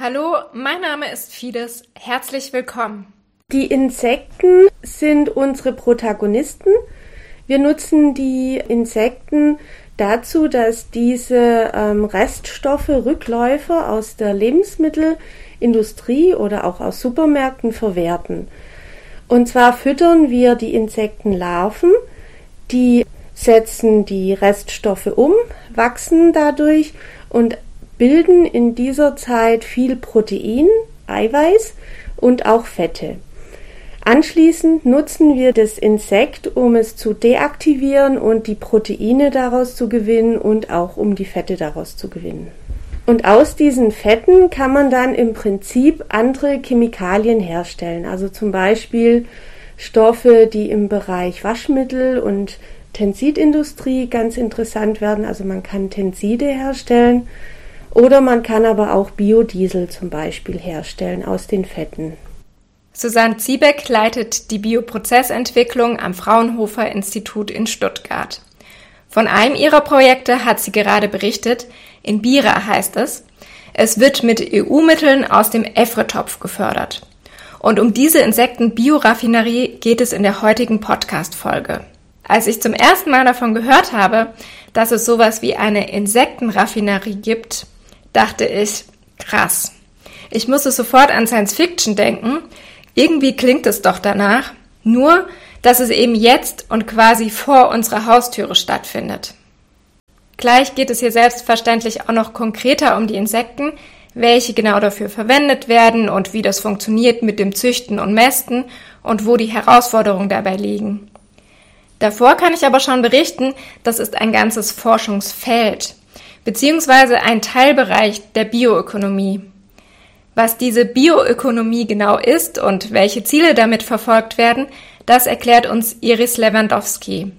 Hallo, mein Name ist Fides. Herzlich willkommen. Die Insekten sind unsere Protagonisten. Wir nutzen die Insekten dazu, dass diese Reststoffe, Rückläufe aus der Lebensmittelindustrie oder auch aus Supermärkten verwerten. Und zwar füttern wir die Insektenlarven, die setzen die Reststoffe um, wachsen dadurch und bilden in dieser Zeit viel Protein, Eiweiß und auch Fette. Anschließend nutzen wir das Insekt, um es zu deaktivieren und die Proteine daraus zu gewinnen und auch um die Fette daraus zu gewinnen. Und aus diesen Fetten kann man dann im Prinzip andere Chemikalien herstellen, also zum Beispiel Stoffe, die im Bereich Waschmittel und Tensidindustrie ganz interessant werden, also man kann Tenside herstellen. Oder man kann aber auch Biodiesel zum Beispiel herstellen aus den Fetten. Susanne Ziebeck leitet die Bioprozessentwicklung am Fraunhofer-Institut in Stuttgart. Von einem ihrer Projekte hat sie gerade berichtet. In Bira heißt es, es wird mit EU-Mitteln aus dem EFRE-Topf gefördert. Und um diese Insekten-Bioraffinerie geht es in der heutigen Podcast-Folge. Als ich zum ersten Mal davon gehört habe, dass es sowas wie eine Insektenraffinerie gibt, dachte ich, krass. Ich musste sofort an Science Fiction denken. Irgendwie klingt es doch danach, nur dass es eben jetzt und quasi vor unserer Haustüre stattfindet. Gleich geht es hier selbstverständlich auch noch konkreter um die Insekten, welche genau dafür verwendet werden und wie das funktioniert mit dem Züchten und Mästen und wo die Herausforderungen dabei liegen. Davor kann ich aber schon berichten, das ist ein ganzes Forschungsfeld, beziehungsweise ein Teilbereich der Bioökonomie. Was diese Bioökonomie genau ist und welche Ziele damit verfolgt werden, das erklärt uns Iris Lewandowski.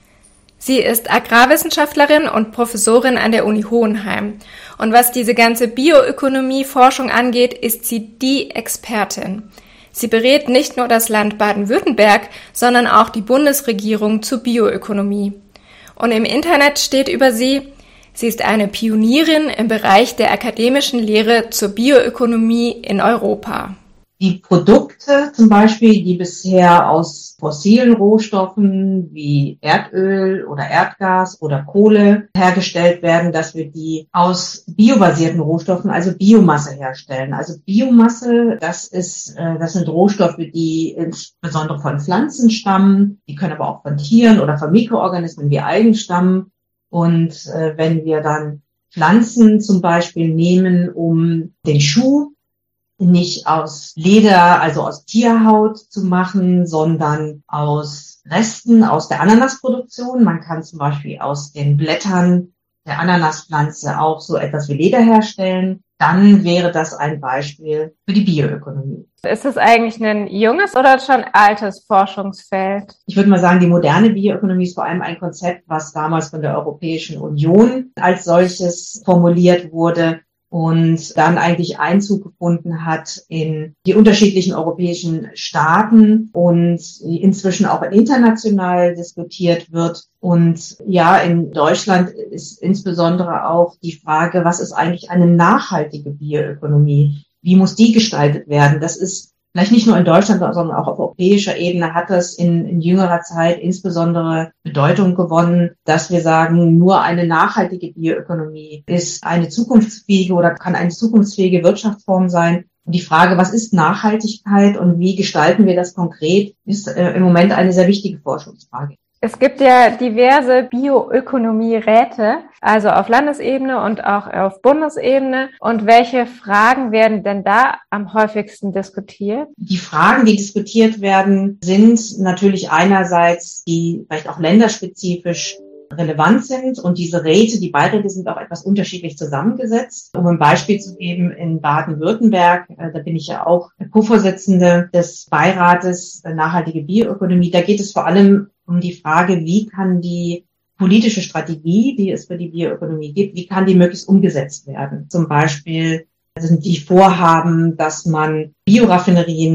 Sie ist Agrarwissenschaftlerin und Professorin an der Uni Hohenheim. Und was diese ganze Bioökonomie-Forschung angeht, ist sie die Expertin. Sie berät nicht nur das Land Baden-Württemberg, sondern auch die Bundesregierung zur Bioökonomie. Und im Internet steht über sie: Sie ist eine Pionierin im Bereich der akademischen Lehre zur Bioökonomie in Europa. Die Produkte zum Beispiel, die bisher aus fossilen Rohstoffen wie Erdöl oder Erdgas oder Kohle hergestellt werden, dass wir die aus biobasierten Rohstoffen, also Biomasse herstellen. Also Biomasse, das sind Rohstoffe, die insbesondere von Pflanzen stammen, die können aber auch von Tieren oder von Mikroorganismen wie Algen stammen. Und wenn wir dann Pflanzen zum Beispiel nehmen, um den Schuh nicht aus Leder, also aus Tierhaut zu machen, sondern aus Resten aus der Ananasproduktion. Man kann zum Beispiel aus den Blättern der Ananaspflanze auch so etwas wie Leder herstellen. Dann wäre das ein Beispiel für die Bioökonomie. Ist es eigentlich ein junges oder schon altes Forschungsfeld? Ich würde mal sagen, die moderne Bioökonomie ist vor allem ein Konzept, was damals von der Europäischen Union als solches formuliert wurde und dann eigentlich Einzug gefunden hat in die unterschiedlichen europäischen Staaten und inzwischen auch international diskutiert wird. Und ja, in Deutschland ist insbesondere auch die Frage, was ist eigentlich eine nachhaltige Bioökonomie? Wie muss die gestaltet werden? Das ist vielleicht nicht nur in Deutschland, sondern auch auf europäischer Ebene hat das in jüngerer Zeit insbesondere Bedeutung gewonnen, dass wir sagen, nur eine nachhaltige Bioökonomie ist eine zukunftsfähige oder kann eine zukunftsfähige Wirtschaftsform sein. Und die Frage, was ist Nachhaltigkeit und wie gestalten wir das konkret, ist im Moment eine sehr wichtige Forschungsfrage. Es gibt ja diverse Bioökonomie-Räte, also auf Landesebene und auch auf Bundesebene. Und welche Fragen werden denn da am häufigsten diskutiert? Die Fragen, die diskutiert werden, sind natürlich einerseits, die vielleicht auch länderspezifisch relevant sind. Und diese Räte, die Beiräte sind auch etwas unterschiedlich zusammengesetzt. Um ein Beispiel zu geben, in Baden-Württemberg, da bin ich ja auch Co-Vorsitzende des Beirates Nachhaltige Bioökonomie, da geht es vor allem um die Frage, wie kann die politische Strategie, die es für die Bioökonomie gibt, wie kann die möglichst umgesetzt werden? Zum Beispiel sind die Vorhaben, dass man Bioraffinerien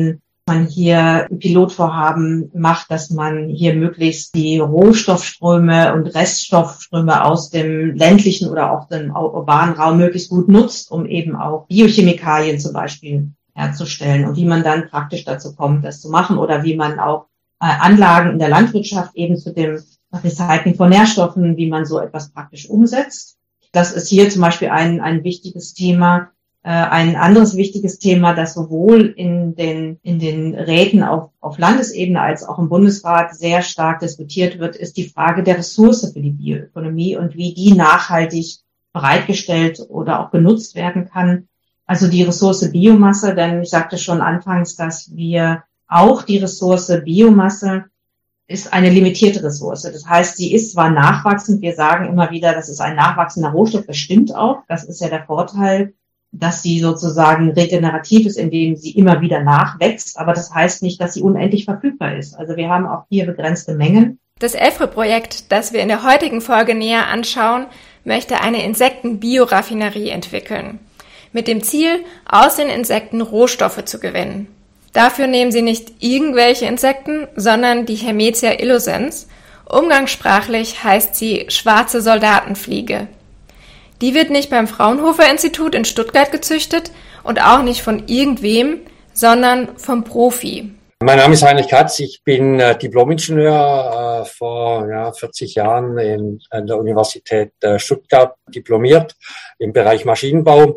man hier Pilotvorhaben macht, dass man hier möglichst die Rohstoffströme und Reststoffströme aus dem ländlichen oder auch dem urbanen Raum möglichst gut nutzt, um eben auch Biochemikalien zum Beispiel herzustellen und wie man dann praktisch dazu kommt, das zu machen oder wie man auch Anlagen in der Landwirtschaft eben zu dem Recycling von Nährstoffen, wie man so etwas praktisch umsetzt. Das ist hier zum Beispiel ein wichtiges Thema. Ein anderes wichtiges Thema, das sowohl in den Räten auf Landesebene als auch im Bundesrat sehr stark diskutiert wird, ist die Frage der Ressource für die Bioökonomie und wie die nachhaltig bereitgestellt oder auch genutzt werden kann. Also die Ressource Biomasse, denn ich sagte schon anfangs, dass wir auch die Ressource Biomasse ist eine limitierte Ressource. Das heißt, sie ist zwar nachwachsend, wir sagen immer wieder, das ist ein nachwachsender Rohstoff, das stimmt auch, das ist ja der Vorteil, dass sie sozusagen regenerativ ist, indem sie immer wieder nachwächst, aber das heißt nicht, dass sie unendlich verfügbar ist. Also wir haben auch hier begrenzte Mengen. Das EFRE-Projekt, das wir in der heutigen Folge näher anschauen, möchte eine Insektenbioraffinerie entwickeln, mit dem Ziel, aus den Insekten Rohstoffe zu gewinnen. Dafür nehmen sie nicht irgendwelche Insekten, sondern die Hermetia illocens. Umgangssprachlich heißt sie schwarze Soldatenfliege. Die wird nicht beim Fraunhofer-Institut in Stuttgart gezüchtet und auch nicht von irgendwem, sondern vom Profi. Mein Name ist Heinrich Katz, ich bin Diplom-Ingenieur, vor 40 Jahren an der Universität Stuttgart diplomiert im Bereich Maschinenbau.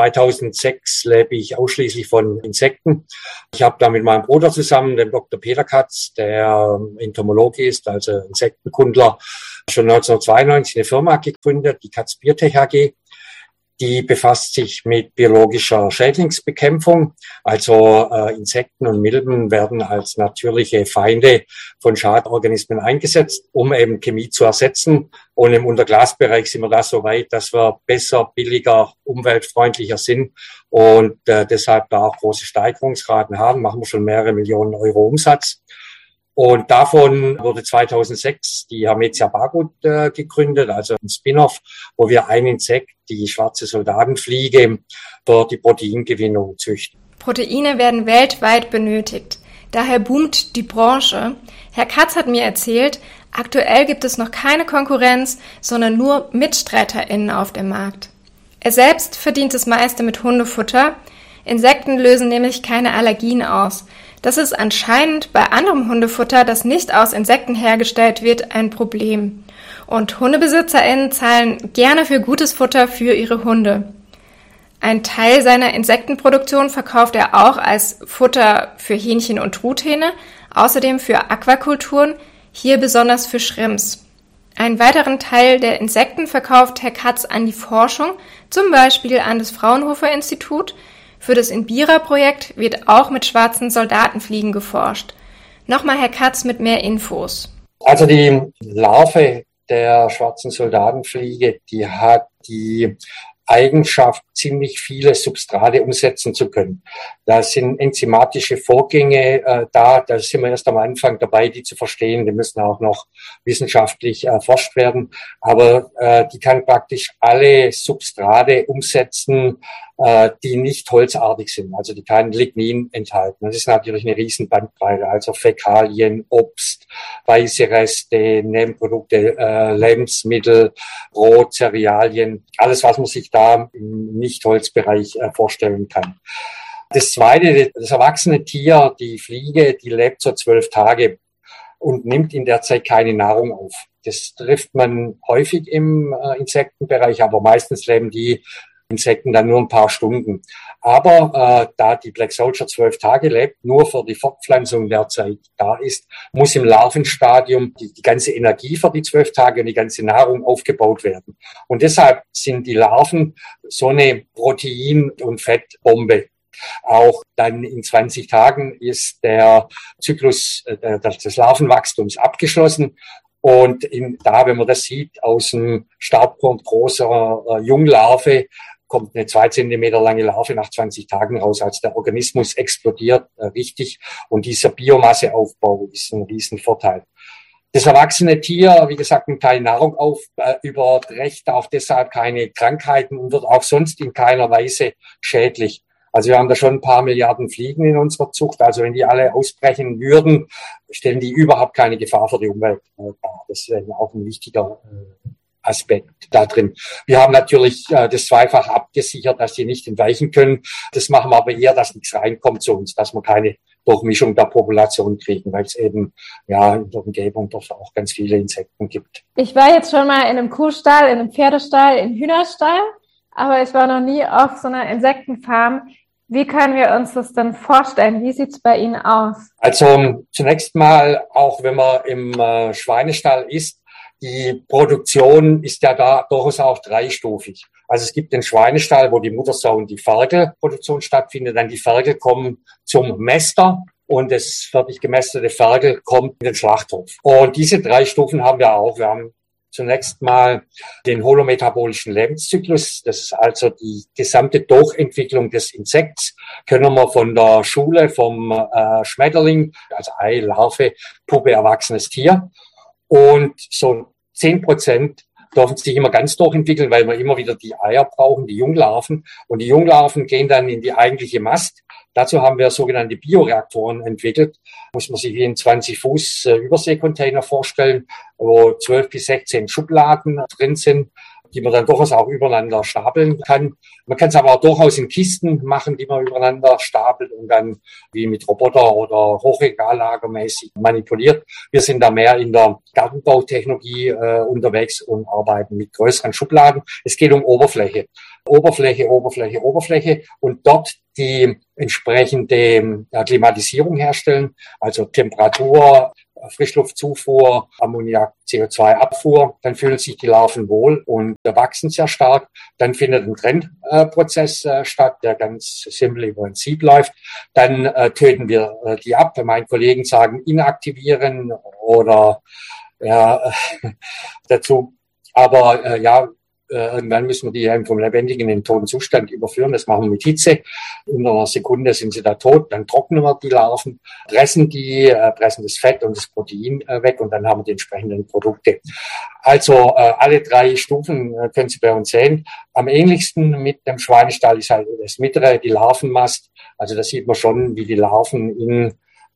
2006 lebe ich ausschließlich von Insekten. Ich habe da mit meinem Bruder zusammen, dem Dr. Peter Katz, der Entomologe ist, also Insektenkundler, schon 1992 eine Firma gegründet, die Katz Biotech AG. Die befasst sich mit biologischer Schädlingsbekämpfung. Also Insekten und Milben werden als natürliche Feinde von Schadorganismen eingesetzt, um eben Chemie zu ersetzen. Und im Unterglasbereich sind wir da so weit, dass wir besser, billiger, umweltfreundlicher sind und deshalb da auch große Steigerungsraten haben. Machen wir schon mehrere Millionen Euro Umsatz. Und davon wurde 2006 die Hermetia bargut gegründet, also ein Spin-off, wo wir ein Insekt, die schwarze Soldatenfliege, für die Proteingewinnung züchten. Proteine werden weltweit benötigt. Daher boomt die Branche. Herr Katz hat mir erzählt, aktuell gibt es noch keine Konkurrenz, sondern nur MitstreiterInnen auf dem Markt. Er selbst verdient das meiste mit Hundefutter. Insekten lösen nämlich keine Allergien aus. Das ist anscheinend bei anderem Hundefutter, das nicht aus Insekten hergestellt wird, ein Problem. Und HundebesitzerInnen zahlen gerne für gutes Futter für ihre Hunde. Ein Teil seiner Insektenproduktion verkauft er auch als Futter für Hähnchen und Truthähne, außerdem für Aquakulturen, hier besonders für Shrimps. Einen weiteren Teil der Insekten verkauft Herr Katz an die Forschung, zum Beispiel an das Fraunhofer-Institut. Für das Inbira-Projekt wird auch mit schwarzen Soldatenfliegen geforscht. Nochmal Herr Katz mit mehr Infos. Also die Larve der schwarzen Soldatenfliege, die hat die Eigenschaft, ziemlich viele Substrate umsetzen zu können. Da sind enzymatische Vorgänge da sind wir erst am Anfang dabei, die zu verstehen. Die müssen auch noch wissenschaftlich erforscht werden. Aber die kann praktisch alle Substrate umsetzen, die nicht holzartig sind. Also die kann Lignin enthalten. Das ist natürlich eine riesen Bandbreite. Also Fäkalien, Obst, weiße Reste, Nebenprodukte, Lebensmittel, Brot, Cerealien, alles, was man sich da im Nicht-Holzbereich vorstellen kann. Das zweite, das erwachsene Tier, die Fliege, die lebt so 12 Tage und nimmt in der Zeit keine Nahrung auf. Das trifft man häufig im Insektenbereich, aber meistens leben die Insekten dann nur ein paar Stunden. Aber da die Black Soldier 12 Tage lebt, nur für die Fortpflanzung derzeit da ist, muss im Larvenstadium die ganze Energie für die 12 Tage und die ganze Nahrung aufgebaut werden. Und deshalb sind die Larven so eine Protein- und Fettbombe. Auch dann in 20 Tagen ist der Zyklus des Larvenwachstums abgeschlossen. Und wenn man das sieht, aus dem Staubkorn großer Junglarve kommt eine 2 Zentimeter lange Larve nach 20 Tagen raus. Also der Organismus explodiert richtig. Und dieser Biomasseaufbau ist ein Riesenvorteil. Das erwachsene Tier, wie gesagt, nimmt keine Nahrung auf, überträgt auch deshalb keine Krankheiten und wird auch sonst in keiner Weise schädlich. Also wir haben da schon ein paar Milliarden Fliegen in unserer Zucht. Also wenn die alle ausbrechen würden, stellen die überhaupt keine Gefahr für die Umwelt dar. Das wäre auch ein wichtiger Aspekt da drin. Wir haben natürlich das zweifach abgesichert, dass die nicht entweichen können. Das machen wir aber eher, dass nichts reinkommt zu uns, dass wir keine Durchmischung der Population kriegen, weil es eben ja in der Umgebung doch auch ganz viele Insekten gibt. Ich war jetzt schon mal in einem Kuhstall, in einem Pferdestall, in einem Hühnerstall, aber ich war noch nie auf so einer Insektenfarm. Wie können wir uns das denn vorstellen? Wie sieht's bei Ihnen aus? Also zunächst mal, auch wenn man im Schweinestall ist, die Produktion ist ja da durchaus auch dreistufig. Also es gibt den Schweinestall, wo die Muttersau und die Ferkelproduktion stattfindet. Dann die Ferkel kommen zum Mäster und das fertig gemästete Ferkel kommt in den Schlachthof. Und diese 3 Stufen haben wir auch. Wir haben zunächst mal den holometabolischen Lebenszyklus. Das ist also die gesamte Durchentwicklung des Insekts. Können wir von der Schule, vom Schmetterling, also Ei, Larve, Puppe, erwachsenes Tier. Und so 10% dürfen sich immer ganz durchentwickeln, weil wir immer wieder die Eier brauchen, die Junglarven. Und die Junglarven gehen dann in die eigentliche Mast. Dazu haben wir sogenannte Bioreaktoren entwickelt. Muss man sich wie einen 20 Fuß Überseekontainer vorstellen, wo 12 bis 16 Schubladen drin sind, die man dann durchaus auch übereinander stapeln kann. Man kann es aber auch durchaus in Kisten machen, die man übereinander stapelt und dann wie mit Roboter oder hochregallagermäßig manipuliert. Wir sind da mehr in der Gartenbautechnologie unterwegs und arbeiten mit größeren Schubladen. Es geht um Oberfläche. Oberfläche und dort die entsprechende Klimatisierung herstellen, also Temperatur, Frischluftzufuhr, Ammoniak, CO2-Abfuhr, dann fühlen sich die Larven wohl und wachsen sehr stark. Dann findet ein Trennprozess statt, der ganz simpel über ein Sieb läuft. Dann töten wir die ab. Meine Kollegen sagen inaktivieren oder dazu. Aber irgendwann müssen wir die eben vom Lebendigen in den toten Zustand überführen. Das machen wir mit Hitze. In einer Sekunde sind sie da tot. Dann trocknen wir die Larven, pressen das Fett und das Protein weg und dann haben wir die entsprechenden Produkte. Also alle 3 Stufen können Sie bei uns sehen. Am ähnlichsten mit dem Schweinestall ist halt das mittlere, die Larvenmast. Also da sieht man schon, wie die Larven in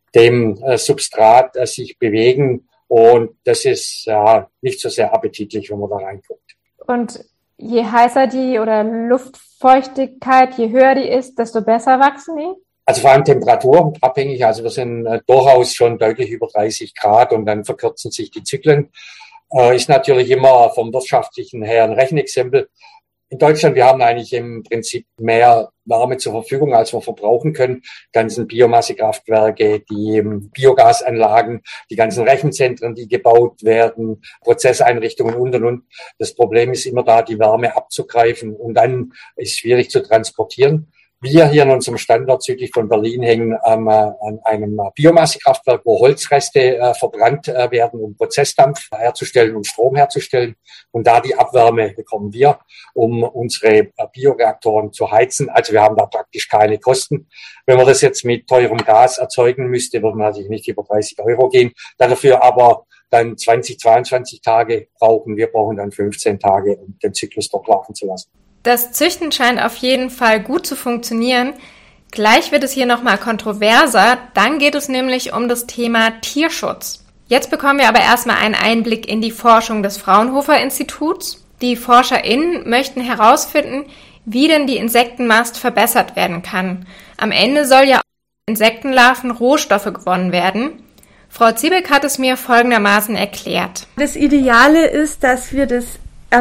dem Substrat sich bewegen. Und das ist nicht so sehr appetitlich, wenn man da reinguckt. Und je heißer die oder Luftfeuchtigkeit, je höher die ist, desto besser wachsen die? Also vor allem temperaturabhängig. Also wir sind durchaus schon deutlich über 30 Grad und dann verkürzen sich die Zyklen. Ist natürlich immer vom wirtschaftlichen her ein Rechenexempel. In Deutschland, wir haben eigentlich im Prinzip mehr Wärme zur Verfügung, als wir verbrauchen können. Die ganzen Biomassekraftwerke, die Biogasanlagen, die ganzen Rechenzentren, die gebaut werden, Prozesseinrichtungen und. Das Problem ist immer da, die Wärme abzugreifen und dann ist es schwierig zu transportieren. Wir hier in unserem Standort südlich von Berlin hängen an einem Biomassekraftwerk, wo Holzreste verbrannt werden, um Prozessdampf herzustellen und Strom herzustellen. Und da die Abwärme bekommen wir, um unsere Bioreaktoren zu heizen. Also wir haben da praktisch keine Kosten. Wenn man das jetzt mit teurem Gas erzeugen müsste, würde man natürlich nicht über 30 € gehen. Dafür aber dann 20, 22 Tage brauchen. Wir brauchen dann 15 Tage, um den Zyklus durchlaufen zu lassen. Das Züchten scheint auf jeden Fall gut zu funktionieren. Gleich wird es hier nochmal kontroverser. Dann geht es nämlich um das Thema Tierschutz. Jetzt bekommen wir aber erstmal einen Einblick in die Forschung des Fraunhofer-Instituts. Die ForscherInnen möchten herausfinden, wie denn die Insektenmast verbessert werden kann. Am Ende soll ja aus Insektenlarven Rohstoffe gewonnen werden. Frau Ziebeck hat es mir folgendermaßen erklärt. Das Ideale ist, dass wir das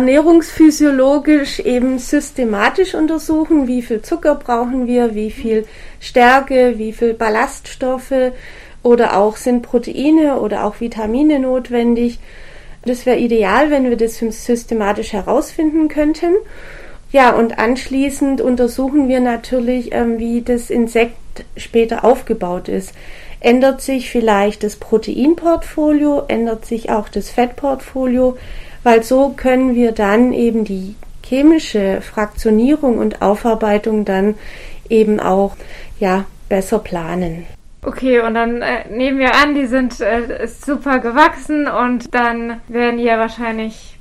ernährungsphysiologisch eben systematisch untersuchen, wie viel Zucker brauchen wir, wie viel Stärke, wie viel Ballaststoffe oder auch sind Proteine oder auch Vitamine notwendig. Das wäre ideal, wenn wir das systematisch herausfinden könnten. Ja, und anschließend untersuchen wir natürlich, wie das Insekt später aufgebaut ist. Ändert sich vielleicht das Proteinportfolio, ändert sich auch das Fettportfolio, weil so können wir dann eben die chemische Fraktionierung und Aufarbeitung dann eben auch besser planen. Okay, und dann nehmen wir an, die sind super gewachsen und dann werden die ja wahrscheinlich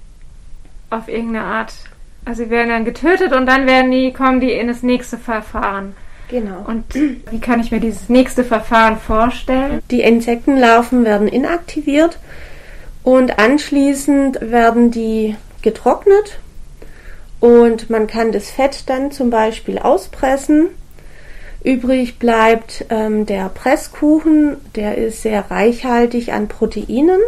auf irgendeine Art, also sie werden dann getötet und dann kommen die in das nächste Verfahren. Genau. Und wie kann ich mir dieses nächste Verfahren vorstellen? Die Insektenlarven werden inaktiviert und anschließend werden die getrocknet und man kann das Fett dann zum Beispiel auspressen. Übrig bleibt der Presskuchen, der ist sehr reichhaltig an Proteinen.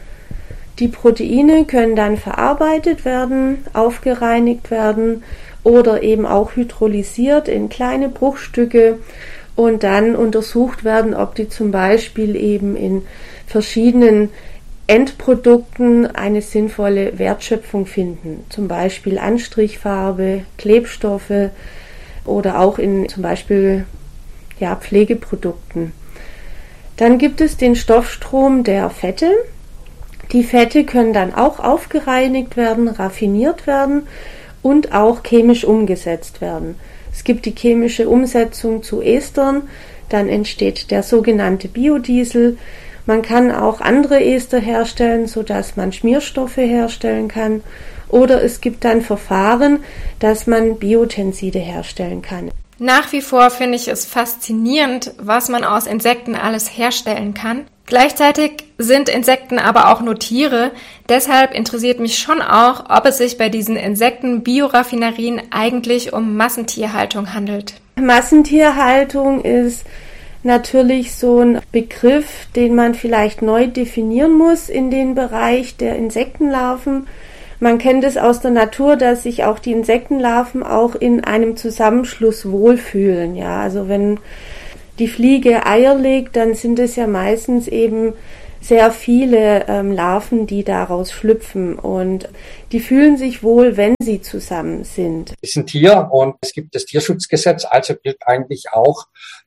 Die Proteine können dann verarbeitet werden, aufgereinigt werden oder eben auch hydrolysiert in kleine Bruchstücke und dann untersucht werden, ob die zum Beispiel eben in verschiedenen Endprodukten eine sinnvolle Wertschöpfung finden. Zum Beispiel Anstrichfarbe, Klebstoffe oder auch in zum Beispiel Pflegeprodukten. Dann gibt es den Stoffstrom der Fette. Die Fette können dann auch aufgereinigt werden, raffiniert werden und auch chemisch umgesetzt werden. Es gibt die chemische Umsetzung zu Estern, dann entsteht der sogenannte Biodiesel. Man kann auch andere Ester herstellen, sodass man Schmierstoffe herstellen kann. Oder es gibt dann Verfahren, dass man Biotenside herstellen kann. Nach wie vor finde ich es faszinierend, was man aus Insekten alles herstellen kann. Gleichzeitig sind Insekten aber auch nur Tiere. Deshalb interessiert mich schon auch, ob es sich bei diesen Insekten-Bioraffinerien eigentlich um Massentierhaltung handelt. Massentierhaltung ist natürlich so ein Begriff, den man vielleicht neu definieren muss in den Bereich der Insektenlarven. Man kennt es aus der Natur, dass sich auch die Insektenlarven auch in einem Zusammenschluss wohlfühlen. Ja, also wenn die Fliege Eier legt, dann sind es ja meistens eben sehr viele Larven, die daraus schlüpfen und die fühlen sich wohl, wenn sie zusammen sind. Es ist ein Tier und es gibt das Tierschutzgesetz, also gilt eigentlich auch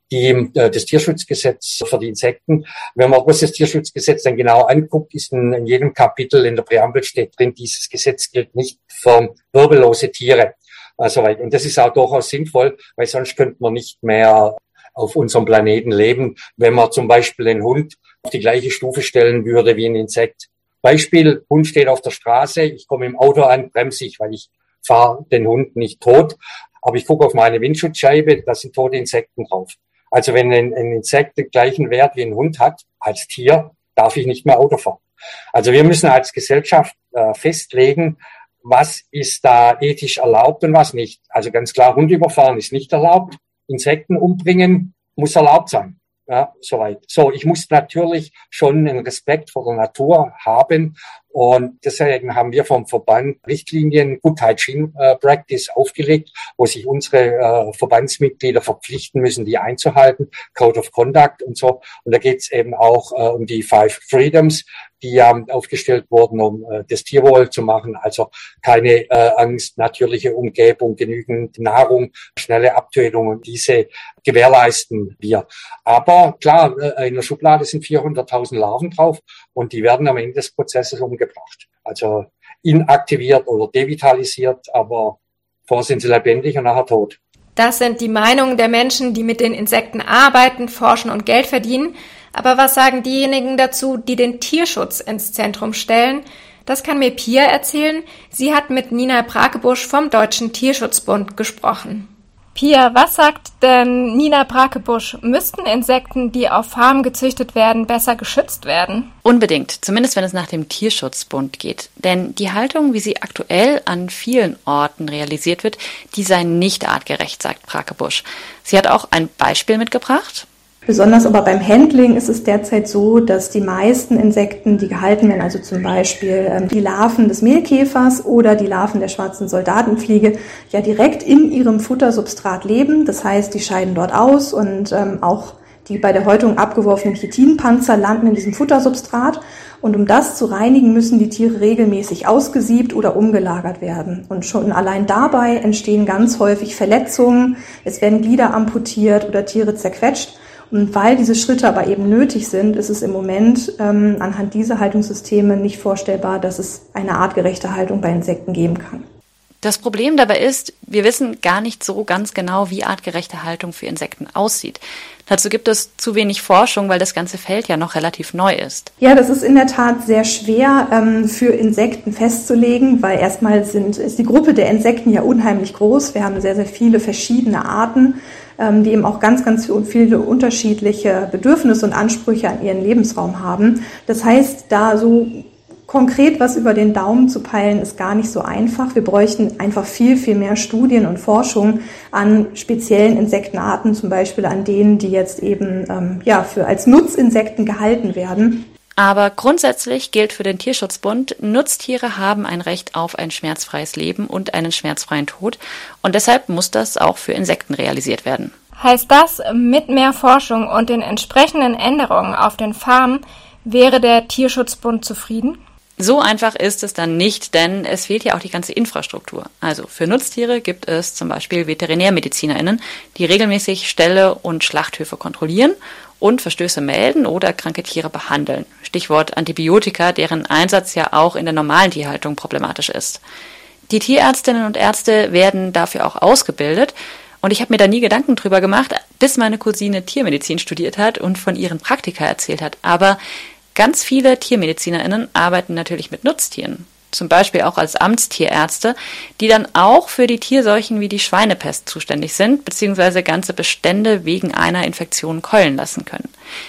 das Tierschutzgesetz für die Insekten. Wenn man das Tierschutzgesetz dann genau anguckt, ist in jedem Kapitel in der Präambel steht drin, dieses Gesetz gilt nicht für wirbellose Tiere. Also, und das ist auch durchaus sinnvoll, weil sonst könnte man nicht mehr auf unserem Planeten leben, wenn man zum Beispiel einen Hund auf die gleiche Stufe stellen würde wie ein Insekt. Beispiel, Hund steht auf der Straße, ich komme im Auto an, bremse ich, weil ich fahre den Hund nicht tot, aber ich gucke auf meine Windschutzscheibe, da sind tote Insekten drauf. Also wenn ein Insekt den gleichen Wert wie ein Hund hat, als Tier, darf ich nicht mehr Auto fahren. Also wir müssen als Gesellschaft festlegen, was ist da ethisch erlaubt und was nicht. Also ganz klar, Hund überfahren ist nicht erlaubt. Insekten umbringen muss erlaubt sein. Ja, soweit. So, ich muss natürlich schon einen Respekt vor der Natur haben und deswegen haben wir vom Verband Richtlinien Good Hygiene Practice aufgelegt, wo sich unsere Verbandsmitglieder verpflichten müssen, die einzuhalten, Code of Conduct und so. Und da geht es eben auch um die 5 Freedoms, die aufgestellt wurden, um das Tierwohl zu machen. Also keine Angst, natürliche Umgebung, genügend Nahrung, schnelle Abtötung und diese gewährleisten wir. Aber klar, in der Schublade sind 400.000 Larven drauf und die werden am Ende des Prozesses umgebracht. Also inaktiviert oder devitalisiert, aber vorher sind sie lebendig und nachher tot. Das sind die Meinungen der Menschen, die mit den Insekten arbeiten, forschen und Geld verdienen. Aber was sagen diejenigen dazu, die den Tierschutz ins Zentrum stellen? Das kann mir Pia erzählen. Sie hat mit Nina Brakebusch vom Deutschen Tierschutzbund gesprochen. Pia, was sagt denn Nina Brakebusch? Müssten Insekten, die auf Farmen gezüchtet werden, besser geschützt werden? Unbedingt, zumindest wenn es nach dem Tierschutzbund geht. Denn die Haltung, wie sie aktuell an vielen Orten realisiert wird, die sei nicht artgerecht, sagt Brakebusch. Sie hat auch ein Beispiel mitgebracht. Besonders aber beim Handling ist es derzeit so, dass die meisten Insekten, die gehalten werden, also zum Beispiel die Larven des Mehlkäfers oder die Larven der schwarzen Soldatenfliege, ja direkt in ihrem Futtersubstrat leben. Das heißt, die scheiden dort aus und auch die bei der Häutung abgeworfenen Chitinpanzer landen in diesem Futtersubstrat. Und um das zu reinigen, müssen die Tiere regelmäßig ausgesiebt oder umgelagert werden. Und schon allein dabei entstehen ganz häufig Verletzungen, es werden Glieder amputiert oder Tiere zerquetscht. Und weil diese Schritte aber eben nötig sind, ist es im Moment anhand dieser Haltungssysteme nicht vorstellbar, dass es eine artgerechte Haltung bei Insekten geben kann. Das Problem dabei ist, wir wissen gar nicht so ganz genau, wie artgerechte Haltung für Insekten aussieht. Dazu gibt es zu wenig Forschung, weil das ganze Feld ja noch relativ neu ist. Ja, das ist in der Tat sehr schwer für Insekten festzulegen, weil erstmal ist die Gruppe der Insekten ja unheimlich groß. Wir haben sehr, sehr viele verschiedene Arten, die eben auch ganz, ganz viele unterschiedliche Bedürfnisse und Ansprüche an ihren Lebensraum haben. Das heißt, da so konkret was über den Daumen zu peilen, ist gar nicht so einfach. Wir bräuchten einfach viel, viel mehr Studien und Forschung an speziellen Insektenarten, zum Beispiel an denen, die jetzt eben als Nutzinsekten gehalten werden. Aber grundsätzlich gilt für den Tierschutzbund, Nutztiere haben ein Recht auf ein schmerzfreies Leben und einen schmerzfreien Tod. Und deshalb muss das auch für Insekten realisiert werden. Heißt das, mit mehr Forschung und den entsprechenden Änderungen auf den Farmen wäre der Tierschutzbund zufrieden? So einfach ist es dann nicht, denn es fehlt ja auch die ganze Infrastruktur. Also für Nutztiere gibt es zum Beispiel VeterinärmedizinerInnen, die regelmäßig Ställe und Schlachthöfe kontrollieren und Verstöße melden oder kranke Tiere behandeln. Stichwort Antibiotika, deren Einsatz ja auch in der normalen Tierhaltung problematisch ist. Die Tierärztinnen und Ärzte werden dafür auch ausgebildet. Und ich habe mir da nie Gedanken drüber gemacht, bis meine Cousine Tiermedizin studiert hat und von ihren Praktika erzählt hat. Aber ganz viele TiermedizinerInnen arbeiten natürlich mit Nutztieren, zum Beispiel auch als Amtstierärzte, die dann auch für die Tierseuchen wie die Schweinepest zuständig sind, beziehungsweise ganze Bestände wegen einer Infektion keulen lassen können.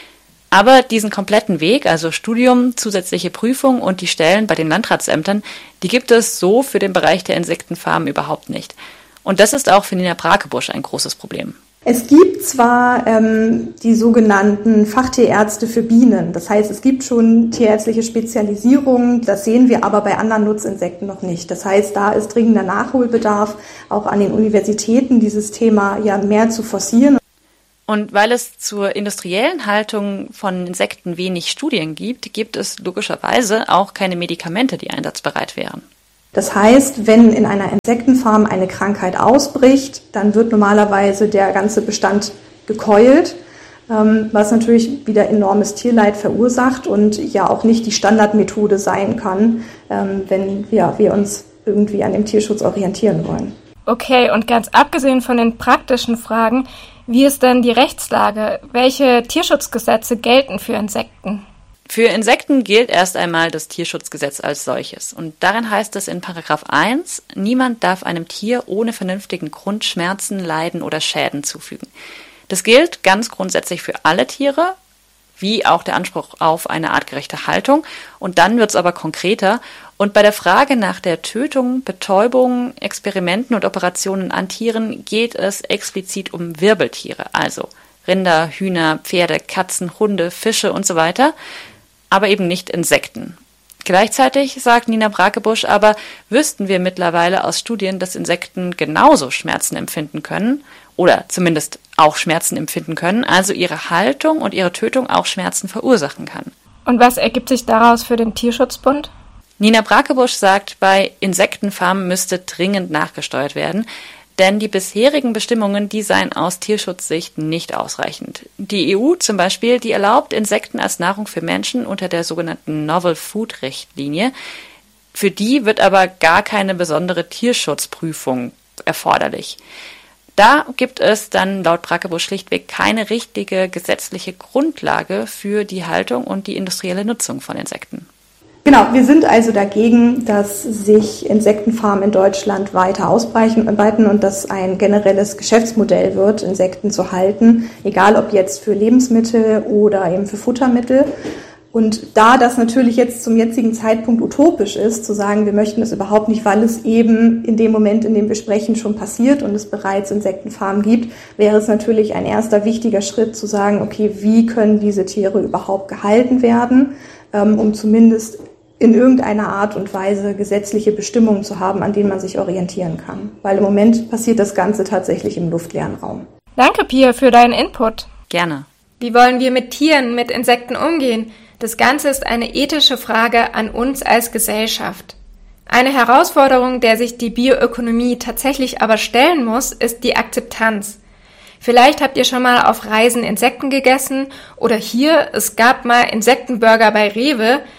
Aber diesen kompletten Weg, also Studium, zusätzliche Prüfung und die Stellen bei den Landratsämtern, die gibt es so für den Bereich der Insektenfarmen überhaupt nicht. Und das ist auch für Nina Brakebusch ein großes Problem. Es gibt zwar die sogenannten Fachtierärzte für Bienen, das heißt, es gibt schon tierärztliche Spezialisierungen, das sehen wir aber bei anderen Nutzinsekten noch nicht. Das heißt, da ist dringender Nachholbedarf, auch an den Universitäten dieses Thema ja mehr zu forcieren. Und weil es zur industriellen Haltung von Insekten wenig Studien gibt, gibt es logischerweise auch keine Medikamente, die einsatzbereit wären. Das heißt, wenn in einer Insektenfarm eine Krankheit ausbricht, dann wird normalerweise der ganze Bestand gekeult, was natürlich wieder enormes Tierleid verursacht und ja auch nicht die Standardmethode sein kann, wenn wir uns irgendwie an dem Tierschutz orientieren wollen. Okay, und ganz abgesehen von den praktischen Fragen, wie ist denn die Rechtslage? Welche Tierschutzgesetze gelten für Insekten? Für Insekten gilt erst einmal das Tierschutzgesetz als solches. Und darin heißt es in Paragraph 1, niemand darf einem Tier ohne vernünftigen Grund Schmerzen, Leiden oder Schäden zufügen. Das gilt ganz grundsätzlich für alle Tiere, wie auch der Anspruch auf eine artgerechte Haltung. Und dann wird es aber konkreter. Und bei der Frage nach der Tötung, Betäubung, Experimenten und Operationen an Tieren geht es explizit um Wirbeltiere, also Rinder, Hühner, Pferde, Katzen, Hunde, Fische und so weiter, aber eben nicht Insekten. Gleichzeitig, sagt Nina Brakebusch, aber wüssten wir mittlerweile aus Studien, dass Insekten genauso Schmerzen empfinden können oder zumindest auch Schmerzen empfinden können, also ihre Haltung und ihre Tötung auch Schmerzen verursachen kann. Und was ergibt sich daraus für den Tierschutzbund? Nina Brakebusch sagt, bei Insektenfarmen müsste dringend nachgesteuert werden, denn die bisherigen Bestimmungen, die seien aus Tierschutzsicht nicht ausreichend. Die EU zum Beispiel, die erlaubt Insekten als Nahrung für Menschen unter der sogenannten Novel Food Richtlinie. Für die wird aber gar keine besondere Tierschutzprüfung erforderlich. Da gibt es dann laut Brakebusch schlichtweg keine richtige gesetzliche Grundlage für die Haltung und die industrielle Nutzung von Insekten. Genau, wir sind also dagegen, dass sich Insektenfarmen in Deutschland weiter ausbreiten und dass ein generelles Geschäftsmodell wird, Insekten zu halten, egal ob jetzt für Lebensmittel oder eben für Futtermittel. Und da das natürlich jetzt zum jetzigen Zeitpunkt utopisch ist, zu sagen, wir möchten das überhaupt nicht, weil es eben in dem Moment, in dem wir sprechen, schon passiert und es bereits Insektenfarmen gibt, wäre es natürlich ein erster wichtiger Schritt zu sagen, okay, wie können diese Tiere überhaupt gehalten werden, um zumindest in irgendeiner Art und Weise gesetzliche Bestimmungen zu haben, an denen man sich orientieren kann. Weil im Moment passiert das Ganze tatsächlich im luftleeren Raum. Danke, Pia, für deinen Input. Gerne. Wie wollen wir mit Tieren, mit Insekten umgehen? Das Ganze ist eine ethische Frage an uns als Gesellschaft. Eine Herausforderung, der sich die Bioökonomie tatsächlich aber stellen muss, ist die Akzeptanz. Vielleicht habt ihr schon mal auf Reisen Insekten gegessen oder hier, es gab mal Insektenburger bei Rewe.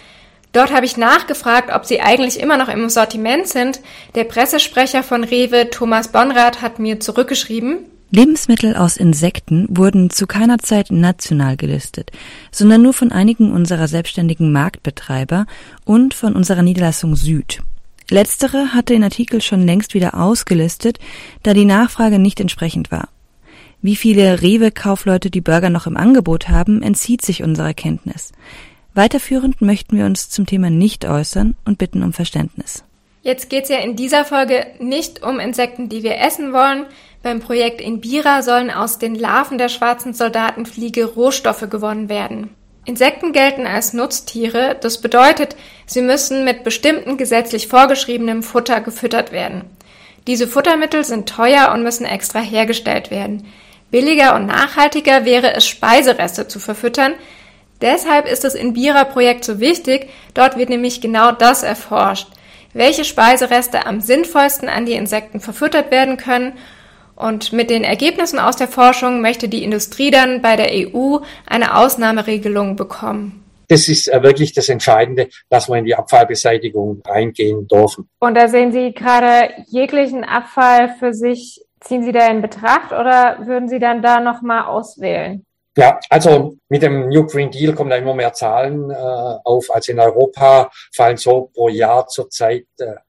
Dort habe ich nachgefragt, ob sie eigentlich immer noch im Sortiment sind. Der Pressesprecher von Rewe, Thomas Bonrath, hat mir zurückgeschrieben: Lebensmittel aus Insekten wurden zu keiner Zeit national gelistet, sondern nur von einigen unserer selbstständigen Marktbetreiber und von unserer Niederlassung Süd. Letztere hatte den Artikel schon längst wieder ausgelistet, da die Nachfrage nicht entsprechend war. Wie viele Rewe-Kaufleute die Burger noch im Angebot haben, entzieht sich unserer Kenntnis. Weiterführend möchten wir uns zum Thema nicht äußern und bitten um Verständnis. Jetzt geht's ja in dieser Folge nicht um Insekten, die wir essen wollen. Beim Projekt Inbira sollen aus den Larven der schwarzen Soldatenfliege Rohstoffe gewonnen werden. Insekten gelten als Nutztiere, das bedeutet, sie müssen mit bestimmten gesetzlich vorgeschriebenem Futter gefüttert werden. Diese Futtermittel sind teuer und müssen extra hergestellt werden. Billiger und nachhaltiger wäre es, Speisereste zu verfüttern. Deshalb ist das Inbira-Projekt so wichtig, dort wird nämlich genau das erforscht. Welche Speisereste am sinnvollsten an die Insekten verfüttert werden können. Und mit den Ergebnissen aus der Forschung möchte die Industrie dann bei der EU eine Ausnahmeregelung bekommen. Das ist wirklich das Entscheidende, dass wir in die Abfallbeseitigung reingehen dürfen. Und da sehen Sie gerade jeglichen Abfall für sich, ziehen Sie da in Betracht oder würden Sie dann da nochmal auswählen? Ja, also mit dem New Green Deal kommen da immer mehr Zahlen auf. Also in Europa fallen so pro Jahr zurzeit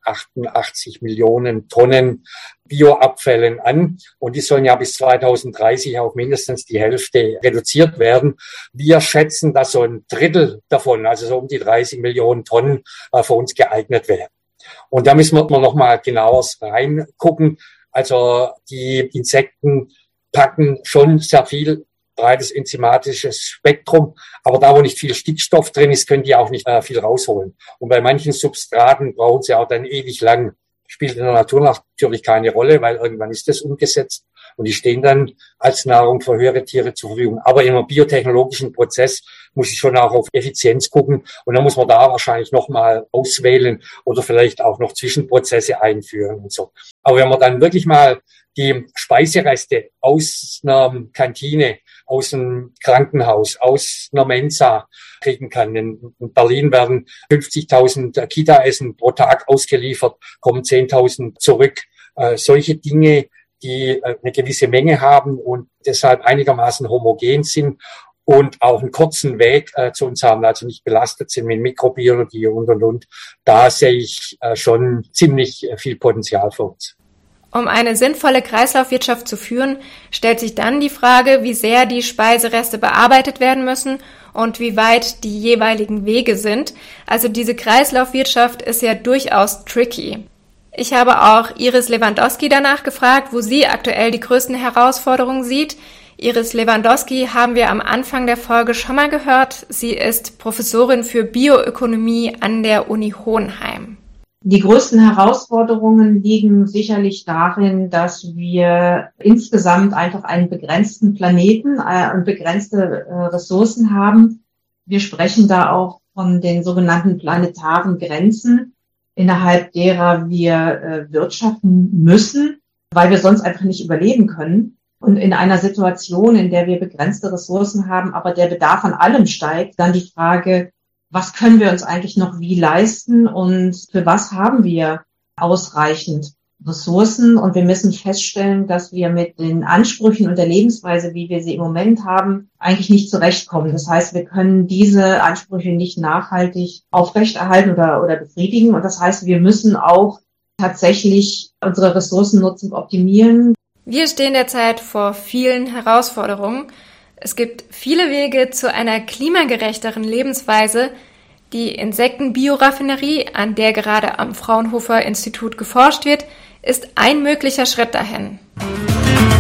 88 Millionen Tonnen Bioabfällen an. Und die sollen ja bis 2030 auf mindestens die Hälfte reduziert werden. Wir schätzen, dass so ein Drittel davon, also so um die 30 Millionen Tonnen, für uns geeignet wären. Und da müssen wir noch mal genauer reingucken. Also die Insekten packen schon sehr viel breites enzymatisches Spektrum, aber da, wo nicht viel Stickstoff drin ist, können die auch nicht viel rausholen. Und bei manchen Substraten brauchen sie auch dann ewig lang. Spielt in der Natur natürlich keine Rolle, weil irgendwann ist das umgesetzt und die stehen dann als Nahrung für höhere Tiere zur Verfügung. Aber in einem biotechnologischen Prozess muss ich schon auch auf Effizienz gucken und dann muss man da wahrscheinlich nochmal auswählen oder vielleicht auch noch Zwischenprozesse einführen und so. Aber wenn man dann wirklich mal die Speisereste aus einer Kantine, aus einem Krankenhaus, aus einer Mensa kriegen kann. In Berlin werden 50.000 Kita-Essen pro Tag ausgeliefert, kommen 10.000 zurück. Solche Dinge, die eine gewisse Menge haben und deshalb einigermaßen homogen sind und auch einen kurzen Weg zu uns haben, also nicht belastet sind mit Mikrobiologie und. Da sehe ich schon ziemlich viel Potenzial für uns. Um eine sinnvolle Kreislaufwirtschaft zu führen, stellt sich dann die Frage, wie sehr die Speisereste bearbeitet werden müssen und wie weit die jeweiligen Wege sind. Also diese Kreislaufwirtschaft ist ja durchaus tricky. Ich habe auch Iris Lewandowski danach gefragt, wo sie aktuell die größten Herausforderungen sieht. Iris Lewandowski haben wir am Anfang der Folge schon mal gehört. Sie ist Professorin für Bioökonomie an der Uni Hohenheim. Die größten Herausforderungen liegen sicherlich darin, dass wir insgesamt einfach einen begrenzten Planeten und begrenzte Ressourcen haben. Wir sprechen da auch von den sogenannten planetaren Grenzen, innerhalb derer wir wirtschaften müssen, weil wir sonst einfach nicht überleben können. Und in einer Situation, in der wir begrenzte Ressourcen haben, aber der Bedarf an allem steigt, dann die Frage, was können wir uns eigentlich noch wie leisten und für was haben wir ausreichend Ressourcen? Und wir müssen feststellen, dass wir mit den Ansprüchen und der Lebensweise, wie wir sie im Moment haben, eigentlich nicht zurechtkommen. Das heißt, wir können diese Ansprüche nicht nachhaltig aufrechterhalten oder befriedigen. Und das heißt, wir müssen auch tatsächlich unsere Ressourcennutzung optimieren. Wir stehen derzeit vor vielen Herausforderungen. Es gibt viele Wege zu einer klimagerechteren Lebensweise. Die Insektenbioraffinerie, an der gerade am Fraunhofer Institut geforscht wird, ist ein möglicher Schritt dahin.